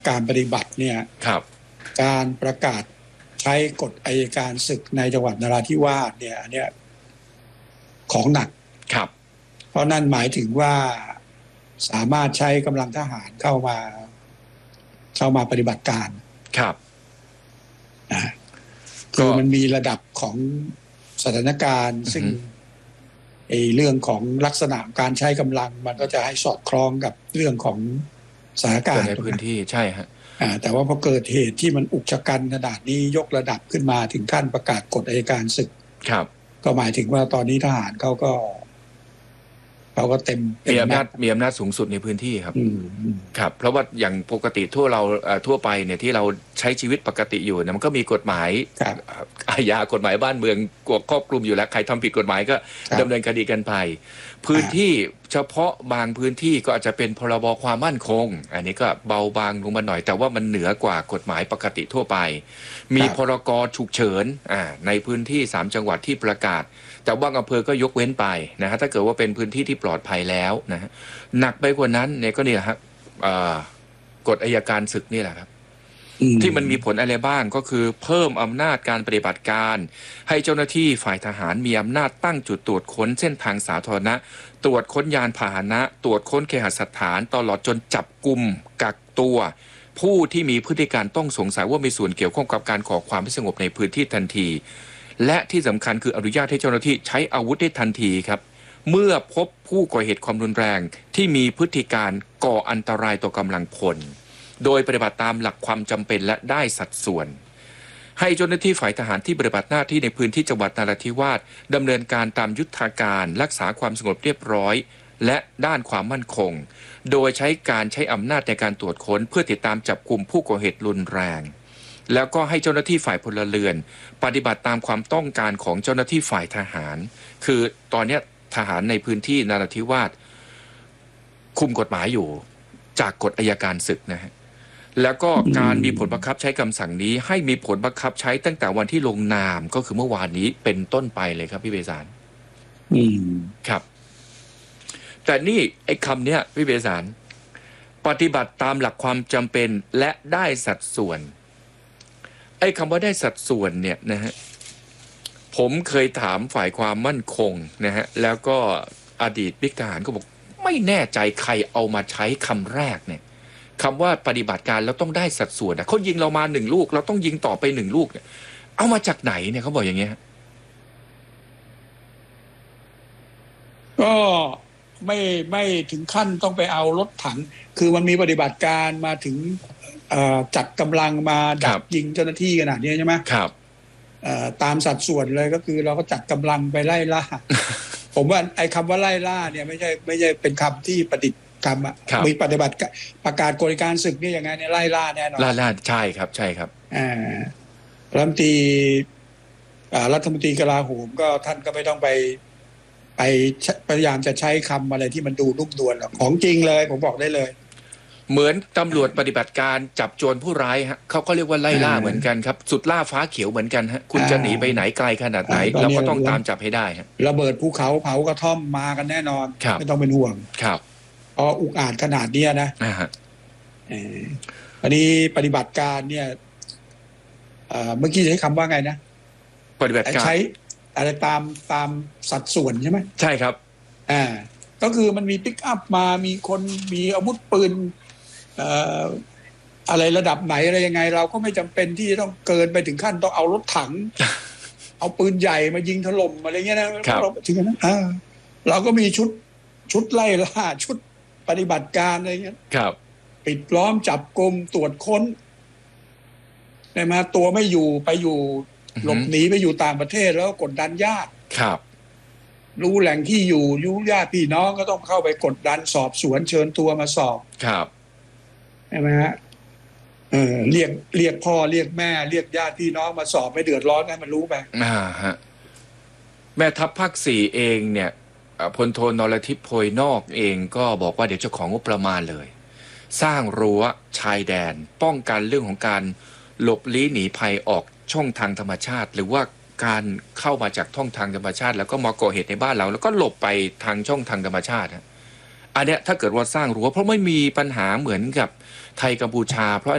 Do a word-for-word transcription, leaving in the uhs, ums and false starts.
การปฏิบัติเนี่ยครับการประกาศใช้กฎอัยการศึกในจังหวัดนราธิวาสเนี่ยอันเนี้ยของหนักครับเพราะนั่นหมายถึงว่าสามารถใช้กำลังทหารเข้ามาเข้ามาปฏิบัติการครับนะคือมันมีระดับของสถานการณ์ซึ่งไอ้เรื่องของลักษณะการใช้กำลังมันก็จะให้สอดคล้องกับเรื่องของสถานการณ์ในพื้นที่ใช่ฮะแต่ว่าพอเกิดเหตุที่มันอุกชะกันขนาดนี้ยกระดับขึ้นมาถึงขั้นประกาศกฎอัยการศึกครับก็หมายถึงว่าตอนนี้ทหารเขาก็เขาก็เต็มมีอำนาจมีอำนาจสูงสุดในพื้นที่ครับครับเพราะว่าอย่างปกติทั่วเราทั่วไปเนี่ยที่เราใช้ชีวิตปกติอยู่เนี่ยมันก็มีกฎหมายอาญากฎหมายบ้านเมืองครอบคลุมอยู่แล้วใครทำผิดกฎหมายก็ดำเนินคดีกันไปพื้นที่เฉพาะบางพื้นที่ก็อาจจะเป็นพรบความมั่นคงอันนี้ก็เบาบางลงมาหน่อยแต่ว่ามันเหนือกว่ากฎหมายปกติทั่วไปมีพรกฉุกเฉินในพื้นที่สามจังหวัดที่ประกาศแต่บางอำเภอก็ยกเว้นไปนะฮะถ้าเกิดว่าเป็นพื้นที่ที่ปลอดภัยแล้วนะฮะหนักไปกว่านั้นเนี่ยก็เนี่ยฮะกฎอัยการศึกนี่แหละครับที่มันมีผลอะไรบ้างก็คือเพิ่มอำนาจการปฏิบัติการให้เจ้าหน้าที่ฝ่ายทหารมีอำนาจตั้งจุดตรวจค้นเส้นทางสาธารณะตรวจค้นยานพาหนะตรวจค้นเคหสถานตลอดจนจับกุมกักตัวผู้ที่มีพฤติการต้องสงสัยว่ามีส่วนเกี่ยวข้องกับการก่อความไม่สงบในพื้นที่ทันทีและที่สำคัญคืออนุญาตให้เจ้าหน้าที่ใช้อาวุธได้ทันทีครับเมื่อพบผู้ก่อเหตุความรุนแรงที่มีพฤติการก่ออันตรายต่อกำลังพลโดยปฏิบัติตามหลักความจำเป็นและได้สัดส่วนให้เจ้าหน้าที่ฝ่ายทหารที่ปฏิบัติหน้าที่ในพื้นที่จังหวัดนราธิวาสดำเนินการตามยุทธการรักษาความสงบเรียบร้อยและด้านความมั่นคงโดยใช้การใช้อำนาจในการตรวจค้นเพื่อติดตามจับกุมผู้ก่อเหตุรุนแรงแล้วก็ให้เจ้าหน้าที่ฝ่ายพลเรือนปฏิบัติตามความต้องการของเจ้าหน้าที่ฝ่ายทหารคือตอนนี้ทหารในพื้นที่นราธิวาสคุมกฎหมายอยู่จากกฎอัยการศึกนะฮะแล้วก็การมีผลบังคับใช้คำสั่งนี้ให้มีผลบังคับใช้ตั้งแต่วันที่ลงนามก็คือเมื่อวานนี้เป็นต้นไปเลยครับพี่เบสารอืมครับแต่นี่ไอ้คำเนี้ยพี่เบสารปฏิบัติตามหลักความจำเป็นและได้สัดส่วนไอ้คำว่าได้สัดส่วนเนี่ยนะฮะผมเคยถามฝ่ายความมั่นคงนะฮะแล้วก็อดีตบิ๊กทหารก็บอกไม่แน่ใจใครเอามาใช้คำแรกเนี่ยคำว่าปฏิบัติการแล้วต้องได้สัดส่วนนะเขายิงเรามาหนึ่งลูกเราต้องยิงต่อไปหนึ่งลูกเนี่ยเอามาจากไหนเนี่ยเขาบอกอย่างเงี้ยก็ไม่ไม่ถึงขั้นต้องไปเอารถถังคือมันมีปฏิบัติการมาถึงจัดกำลังมาดักยิงเจ้าหน้าที่ขนาดนี้ใช่ไหมครับตามสัดส่วนเลยก็คือเราก็จัดกำลังไปไล่ล่า ผมว่าไอ้คำว่าไล่ล่าเนี่ยไม่ใช่ไม่ใช่เป็นคำที่ประดิษฐ์คำอ่ะมีปฏิบัติประกาศกฎอัยการศึกนี่ยังไงเนี่ยไล่ล่าแน่นอนไล่ล่าใช่ครับใช่ครับอ่ารัฐมนตรีรัฐมนตรีกลาโหมก็ท่านก็ไม่ต้องไปไปพยายามจะใช้คำอะไรที่มันดูนุ่มนวลหรอกของจริงเลยผมบอกได้เลยเหมือนตำรวจปฏิบัติการจับโจรผู้ร้ายฮะเขาก็เรียกว่าไล่ล่าเหมือนกันครับสุดล่าฟ้าเขียวเหมือนกันฮะคุณจะหนีไปไหนไกลขนาดไหนเราก็ต้องตามจับให้ได้ฮะระเบิดภูเขาเผากระท่อมมากันแน่นอนไม่ต้องเป็นห่วงครับเพราะอุกอาจขนาดนี้นะอันนี้ปฏิบัติการเนี่ยเมื่อกี้ใช้คำว่าไงนะปฏิบัติการใช้อะไรตามตามสัดส่วนใช่ไหมใช่ครับอ่าก็คือมันมีปิกอัพมามีคนมีอาวุธปืนอะไรระดับไหนอะไรยังไงเราก็ไม่จำเป็นที่จะต้องเกินไปถึงขั้นต้องเอารถถัง เอาปืนใหญ่มายิงถล่มอะไรเงี้ยนะเราถึงนั้นเราก็มีชุดชุดไล่ล่าชุดปฏิบัติการอะไรเงี้ยครับปิดล้อมจับกุมตรวจค้นได้มาตัวไม่อยู่ไปอยู่หลบหนีไปอยู่ต่างประเทศแล้วกดดันญาติครับรู้แหล่งที่อยู่รู้ญาติพี่น้องก็ต้องเข้าไปกดดันสอบสวนเชิญตัวมาสอบครับใช่ไหมฮะเออเรียกเรียกพ่อเรียกแม่เรียกญาติพี่น้องมาสอบไม่เดือดร้อนให้มันรู้ไปอ่าฮะแม่ทัพภาคสี่เองเนี่ยพลโทนรทิพย์โพยนอกเองก็บอกว่าเดี๋ยวจะของงบประมาณเลยสร้างรั้วชายแดนป้องกันเรื่องของการหลบลี้หนีภัยออกช่องทางธรรมชาติหรือว่าการเข้ามาจากช่องทางธรรมชาติแล้วก็มาก่อเหตุในบ้านเราแล้วก็หลบไปทางช่องทางธรรมชาติอันเนี้ยถ้าเกิดว่าสร้างรั้วเพราะไม่มีปัญหาเหมือนกับไทยกัมพูชาเพราะ